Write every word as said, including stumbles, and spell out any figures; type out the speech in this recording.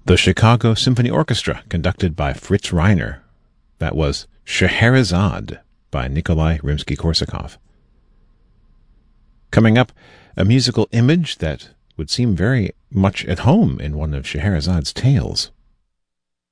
The Chicago Symphony Orchestra, conducted by Fritz Reiner. That was Scheherazade by Nikolai Rimsky-Korsakov. Coming up, a musical image that would seem very much at home in one of Scheherazade's tales.